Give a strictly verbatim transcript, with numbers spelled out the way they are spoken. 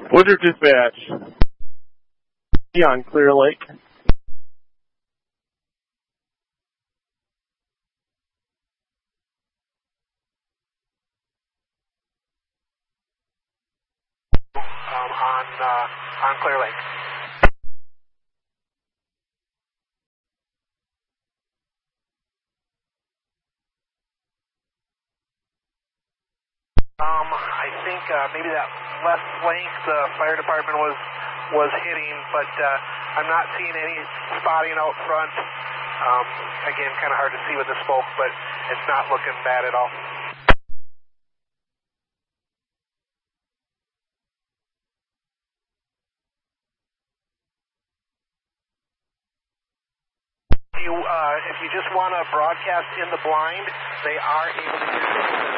Woodard Dispatch. On Clear Lake. Um, on, uh, on Clear Lake. Um, I think uh, maybe that left flank the fire department was was hitting, but uh, I'm not seeing any spotting out front. Um, again, kind of hard to see with the smoke, but it's not looking bad at all. You, uh, if you just want to broadcast in the blind, they are able to hear you.